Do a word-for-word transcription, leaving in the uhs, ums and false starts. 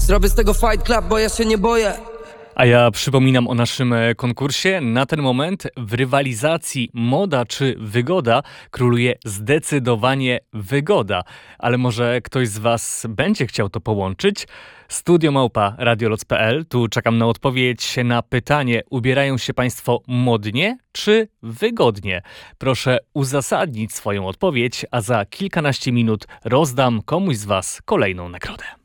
Zrobię z tego fight club, bo ja się nie boję. A ja przypominam o naszym konkursie. Na ten moment w rywalizacji moda czy wygoda króluje zdecydowanie wygoda. Ale może ktoś z was będzie chciał to połączyć? Studio małpa radioloc kropka p l. Tu czekam na odpowiedź na pytanie: ubierają się państwo modnie czy wygodnie? Proszę uzasadnić swoją odpowiedź, a za kilkanaście minut rozdam komuś z was kolejną nagrodę.